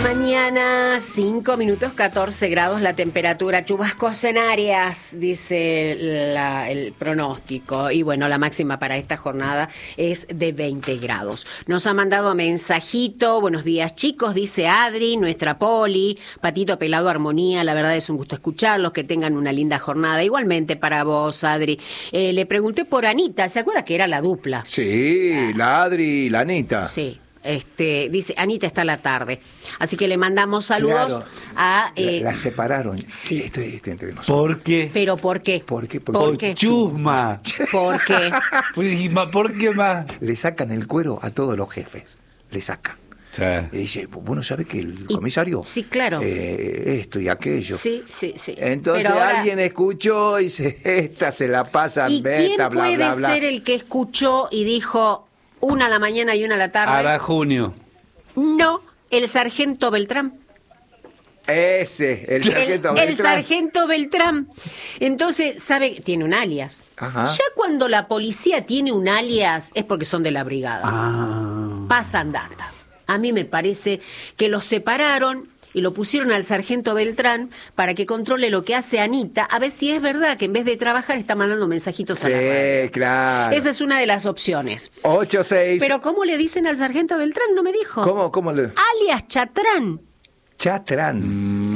mañana, 5 minutos, 14 grados la temperatura, chubascos en áreas, dice el pronóstico. Y bueno, la máxima para esta jornada es de 20 grados. Nos ha mandado mensajito, buenos días chicos, dice Adri, nuestra Poli, Patito Pelado Armonía, la verdad es un gusto escucharlos, que tengan una linda jornada. Igualmente para vos, Adri. Le pregunté por Anita, ¿se acuerda que era la dupla? Sí, la Adri y la Anita. Sí. Dice, Anita está a la tarde. Así que le mandamos saludos a... La separaron. Sí. Estoy entre nosotros. ¿Por qué? ¿Pero por qué? ¿Por qué? ¿Por qué? Chusma. ¿Por qué? ¿Por qué más? Le sacan el cuero a todos los jefes. Le sacan. Sí. Y dice, bueno, ¿sabe que el comisario? Sí, claro. Esto y aquello. Sí. Entonces Pero ahora, alguien escuchó y dice, esta se la pasa en ¿y beta, quién bla, puede bla, bla. ser el que escuchó y dijo 1 a la mañana y 1 a la tarde? Ahora junio. No, el sargento Beltrán. Ese, el sargento Beltrán. El sargento Beltrán. Entonces, ¿sabe? Tiene un alias. Ajá. Ya cuando la policía tiene un alias es porque son de la brigada. Pasan data. A mí me parece que los separaron y lo pusieron al sargento Beltrán para que controle lo que hace Anita, a ver si es verdad que en vez de trabajar está mandando mensajitos a la radio. Sí, claro. Esa es una de las opciones. 8-6. Pero ¿cómo le dicen al sargento Beltrán? No me dijo. ¿Cómo le...? Alias Chatrán. Chatrán.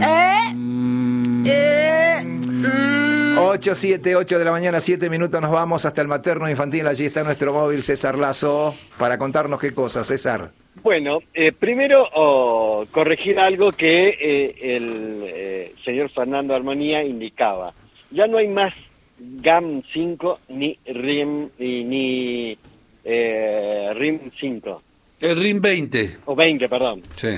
8 de la mañana, 7 minutos, nos vamos hasta el materno infantil. Allí está nuestro móvil César Lazo para contarnos qué cosas, César. Bueno, primero corregir algo que el señor Fernando Armonía indicaba. Ya no hay más GAM 5 ni RIM RIM 5. El RIM 20. O 20, perdón. Sí.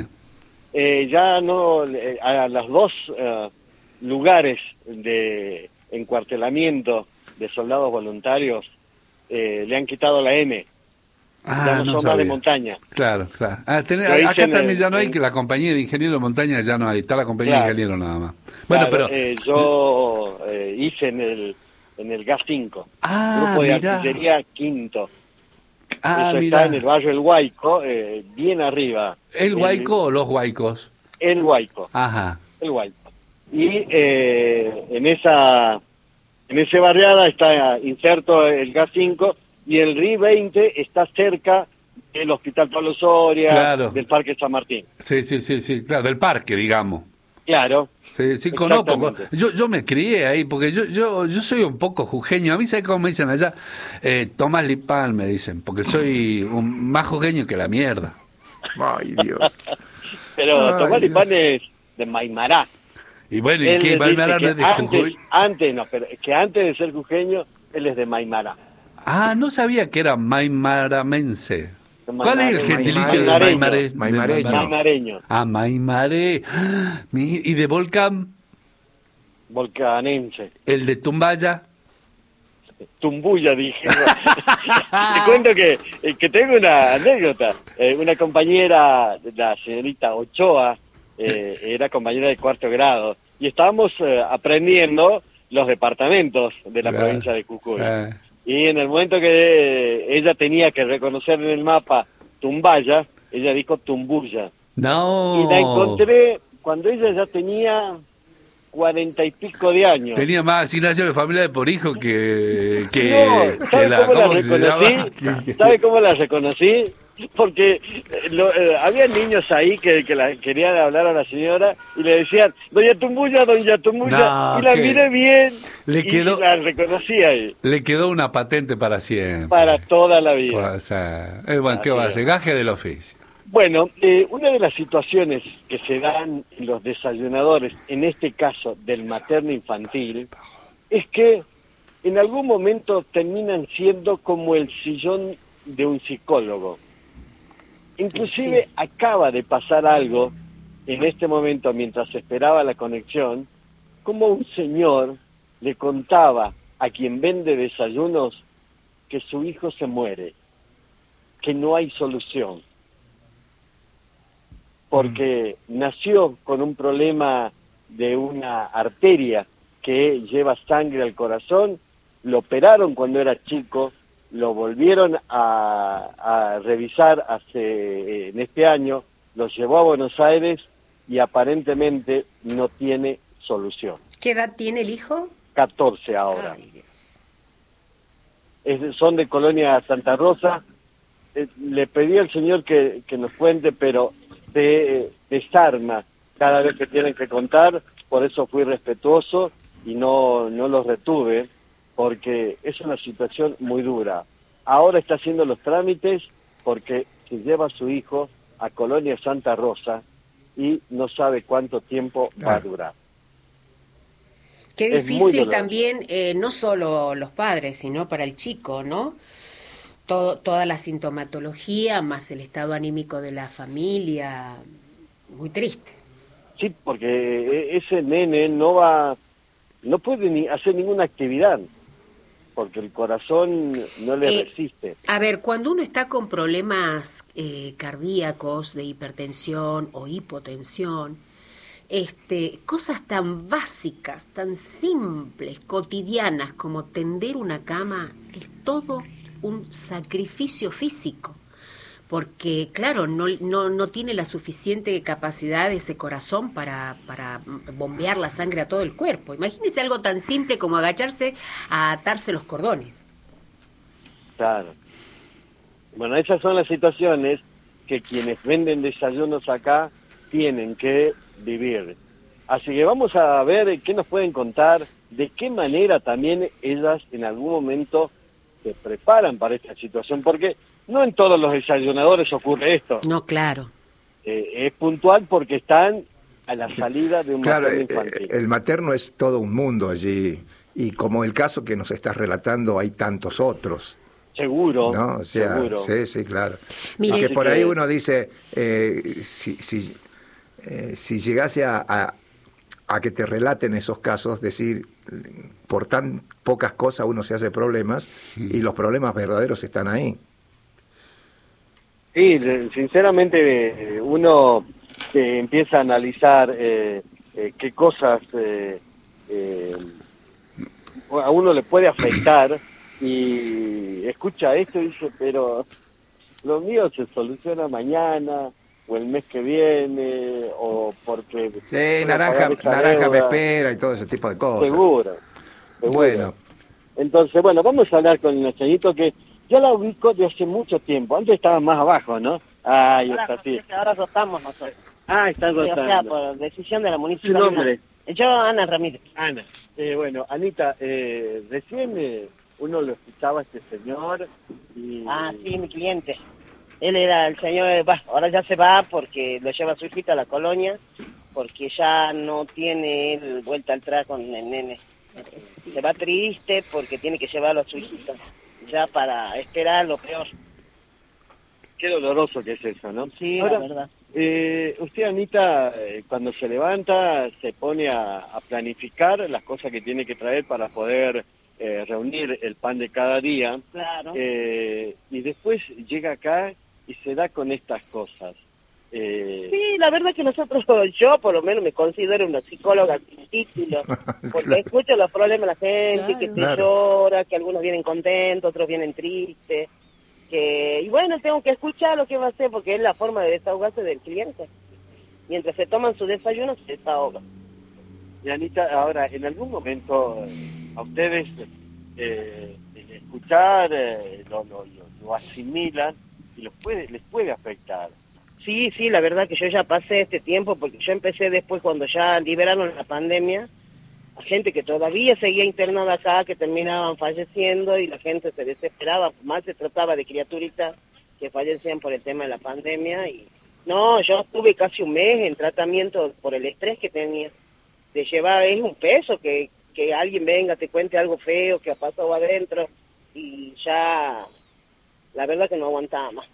Ya no, a los dos lugares de encuartelamiento de soldados voluntarios le han quitado la M. Ya no son más de montaña. Claro. Acá también ya no hay, que la compañía de ingenieros de montaña ya no hay, está la compañía de ingenieros nada más. Bueno, claro, pero... yo hice en el GAS 5, grupo de artillería quinto. Eso está en el barrio El Huayco, bien arriba. ¿El Huayco o los Huaycos? El Huayco. Ajá. El Huayco. Y en esa barriada está inserto el GAS 5 y el RI 20 está cerca del Hospital Pablo Soria, claro, del Parque San Martín. Sí, claro, del parque, digamos. Claro. Sí, conozco. Yo me crié ahí, porque yo soy un poco jujeño. A mí, ¿sabes cómo me dicen allá? Tomás Lipán, me dicen, porque soy más jujeño que la mierda. Ay, Dios. Pero Tomás Lipán es de Maimará. Y bueno, ¿y qué? Maimará no es de Jujuy. Que antes de ser jujeño, él es de Maimará. Ah, no sabía que era maimarameñse. ¿Cuál es el gentilicio de Maimareño. Ah, Maimaré. ¿Y de Volcán? Volcanense. ¿El de Tumbaya? Tumbuya, dije. Te cuento que tengo una anécdota. Una compañera, la señorita Ochoa, era compañera de 4º grado, y estábamos aprendiendo los departamentos de la provincia de Jujuy. Y en el momento que ella tenía que reconocer en el mapa Tumbaya, ella dijo Tumbuya. No. Y la encontré cuando ella ya tenía 40 y pico de años. Tenía más asignaciones familiares por hijo que no, ¿sabe cómo la reconocí? Porque había niños ahí que querían hablar a la señora y le decían, doña Tumbuya, no, y la miré bien y la reconocí ahí. Le quedó una patente para siempre. Para toda la vida. O sea, bueno, ¿qué va a hacer? Gaje del oficio. Bueno, una de las situaciones que se dan en los desayunadores, en este caso del materno infantil, es que en algún momento terminan siendo como el sillón de un psicólogo. Inclusive acaba de pasar algo en este momento mientras esperaba la conexión, como un señor le contaba a quien vende desayunos que su hijo se muere, que no hay solución, porque nació con un problema de una arteria que lleva sangre al corazón, lo operaron cuando era chico, lo volvieron a revisar en este año, lo llevó a Buenos Aires y aparentemente no tiene solución. ¿Qué edad tiene el hijo? 14 ahora. Ay, Dios. Son de Colonia Santa Rosa. Le pedí al señor que nos cuente, pero se desarma cada vez que tienen que contar, por eso fui respetuoso y no los retuve, porque es una situación muy dura. Ahora está haciendo los trámites porque se lleva a su hijo a Colonia Santa Rosa y no sabe cuánto tiempo va a durar. Qué Es muy difícil doloroso. también, no solo los padres, sino para el chico, ¿no? Toda la sintomatología, más el estado anímico de la familia, muy triste. Sí, porque ese nene no puede ni hacer ninguna actividad, porque el corazón no le resiste. A ver, cuando uno está con problemas cardíacos, de hipertensión o hipotensión, cosas tan básicas, tan simples, cotidianas como tender una cama, es todo un sacrificio físico. Porque, claro, no tiene la suficiente capacidad de ese corazón para bombear la sangre a todo el cuerpo. Imagínese algo tan simple como agacharse a atarse los cordones. Claro. Bueno, esas son las situaciones que quienes venden desayunos acá tienen que vivir. Así que vamos a ver qué nos pueden contar, de qué manera también ellas en algún momento se preparan para esta situación, porque no en todos los desayunadores ocurre esto. No, claro. Es puntual porque están a la salida de un materno infantil. El materno es todo un mundo allí, y como el caso que nos estás relatando, hay tantos otros. Seguro, ¿No? O sea, seguro. Sí, claro. Mire, Y que por así ahí que uno dice, si llegase a que te relaten esos casos, decir, por tan pocas cosas uno se hace problemas, y los problemas verdaderos están ahí. Sí, sinceramente uno empieza a analizar qué cosas a uno le puede afectar y escucha esto y dice, pero lo mío se soluciona mañana o el mes que viene o porque... Sí, naranja me espera y todo ese tipo de cosas. Seguro. Bueno. Entonces, bueno, vamos a hablar con el Nachayito, que yo la ubico de hace mucho tiempo. Antes estaba más abajo, ¿no? Ahí está, sí. Ahora rotamos nosotros. Están Sí, o sea, rotando. por decisión de la ¿Su municipalidad. nombre? Yo, Ana Ramírez. Ana. Bueno, Anita, recién uno lo escuchaba a este señor y... Sí, mi cliente. Él era el señor, ahora ya se va porque lo lleva su hijita a la colonia, porque ya no tiene él vuelta atrás con el nene. Se va triste porque tiene que llevarlo a su hijita, ya para esperar lo peor. Qué doloroso que es eso, ¿no? Sí, ahora, la verdad. Usted, Anita, cuando se levanta, se pone a planificar las cosas que tiene que traer para poder reunir el pan de cada día. Claro. Y después llega acá y se da con estas cosas. Sí, la verdad que yo por lo menos me considero una psicóloga sin título, porque Claro. escucho los problemas de la gente, Claro. que se Claro. llora, que algunos vienen contentos, otros vienen tristes, y bueno, tengo que escuchar lo que va a hacer, porque es la forma de desahogarse del cliente. Mientras se toman su desayuno, se desahogan. Y Anita, ahora, en algún momento a ustedes el escuchar lo asimilan y les puede afectar. Sí, la verdad que yo ya pasé este tiempo, porque yo empecé después cuando ya liberaron la pandemia, a gente que todavía seguía internada acá, que terminaban falleciendo y la gente se desesperaba, más se trataba de criaturitas que fallecían por el tema de la pandemia. Y no, yo estuve casi un mes en tratamiento por el estrés que tenía. Te lleva, es un peso que alguien venga, te cuente algo feo que ha pasado adentro y ya, la verdad que no aguantaba más.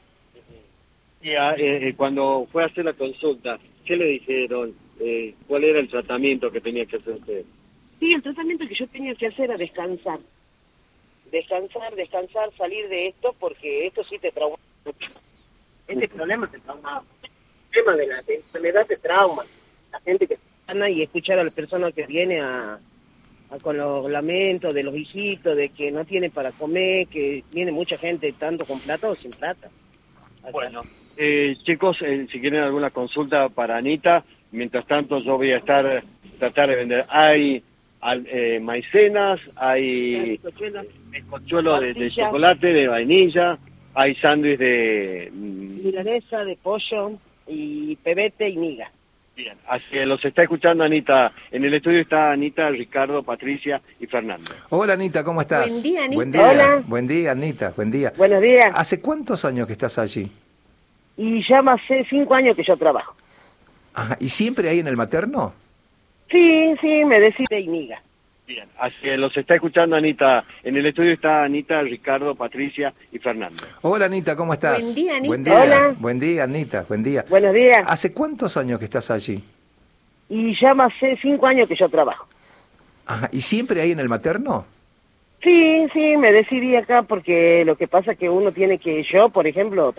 Y cuando fue a hacer la consulta, ¿qué le dijeron? ¿Cuál era el tratamiento que tenía que hacer usted? Sí, el tratamiento que yo tenía que hacer era descansar. Descansar, salir de esto, porque esto sí te trauma mucho. Este problema te trauma. El tema de la enfermedad te trauma. La gente que sana y escuchar a la persona que viene con los lamentos de los hijitos, de que no tiene para comer, que viene mucha gente tanto con plata o sin plata. Bueno, chicos, si quieren alguna consulta para Anita, Mientras tanto yo voy a tratar de vender. Hay maicenas, hay bizcochuelos de chocolate, de vainilla, hay sándwich de milanesa, de pollo y pebete y miga. Bien, así que los está escuchando Anita. En el estudio está Anita, Ricardo, Patricia y Fernando. Hola Anita, ¿cómo estás? Buen día, Anita. Buen día. Hola. Buen día, Anita, buen día. Buenos días. ¿Hace cuántos años que estás allí? Y ya hace 5 años que yo trabajo. Ajá, ¿y siempre ahí en el materno? Sí, me decide y miga. Bien, así que los está escuchando Anita. En el estudio está Anita, Ricardo, Patricia y Fernando. Hola Anita, ¿cómo estás? Buen día, Anita. Buen día. Hola. Buen día, Anita, buen día. Buenos días. ¿Hace cuántos años que estás allí? Y ya hace 5 años que yo trabajo. Ajá, ¿y siempre ahí en el materno? Sí, me decidí acá porque lo que pasa es que uno tiene que, yo, por ejemplo,